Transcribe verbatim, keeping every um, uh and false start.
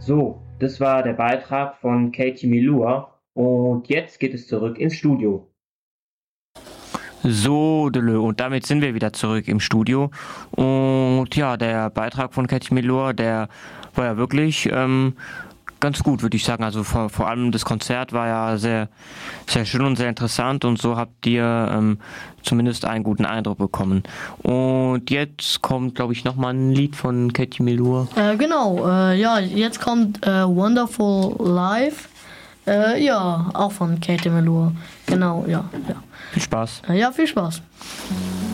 So, das war der Beitrag von Katie Melua und jetzt geht es zurück ins Studio. So, Delö, und damit sind wir wieder zurück im Studio. Und ja, der Beitrag von Katie Melua, der war ja wirklich ähm, ganz gut, würde ich sagen. Also vor, vor allem das Konzert war ja sehr, sehr schön und sehr interessant und so habt ihr ähm, zumindest einen guten Eindruck bekommen. Und jetzt kommt, glaube ich, nochmal ein Lied von Katie Melua. Äh, genau, äh, ja, jetzt kommt äh, Wonderful Life. Äh, ja, auch von Katie Melua. Genau, ja, ja. Viel Spaß. Äh, ja, viel Spaß.